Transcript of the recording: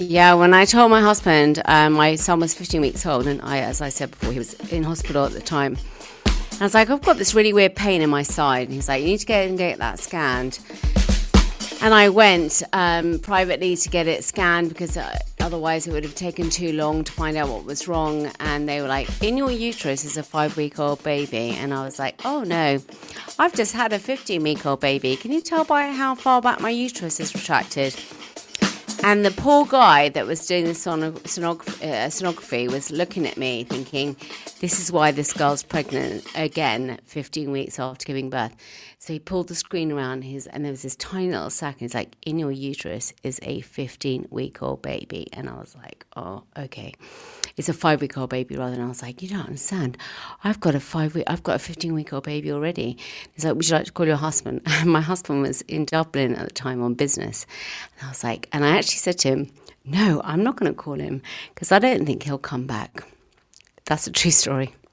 Yeah, when I told my husband my son was 15 weeks old, and as I said before, he was in hospital at the time. I was like, I've got this really weird pain in my side. And he's like, you need to get that scanned. And I went privately to get it scanned because otherwise it would have taken too long to find out what was wrong. And they were like, in your uterus is a 5-week-old baby. And I was like, oh no, I've just had a 15-week-old baby. Can you tell by how far back my uterus is retracted? And the poor guy that was doing the sonography was looking at me thinking, this is why this girl's pregnant again 15 weeks after giving birth. So he pulled the screen around and there was this tiny little sack, and he's like, in your uterus is a 15-week-old baby. And I was like, oh, okay. It's a 5-week-old baby rather than. I was like, you don't understand. I've got a 15-week-old baby already. He's like, would you like to call your husband? And my husband was in Dublin at the time on business. And I was like, and I actually said to him, no, I'm not going to call him because I don't think he'll come back. That's a true story.